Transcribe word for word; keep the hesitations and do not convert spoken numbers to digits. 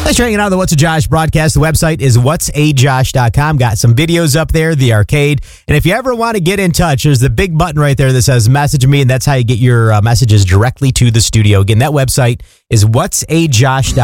Thanks for hanging out on the What's a Josh broadcast. The website is whats a josh dot com. Got some videos up there, the arcade. And if you ever want to get in touch, there's the big button right there that says message me, and that's how you get your uh, messages directly to the studio. Again, that website is whats a josh dot com.